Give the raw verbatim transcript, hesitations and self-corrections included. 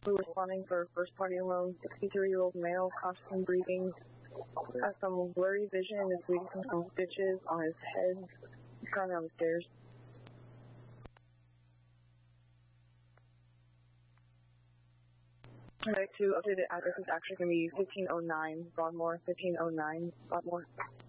We're responding for first party alone, sixty-three-year-old male, constant breathing, has some blurry vision, is bleeding from some stitches on his head. He's currently on the stairs. Alright, to update the address is actually going to be fifteen oh nine Broadmoor, fifteen oh nine Broadmoor.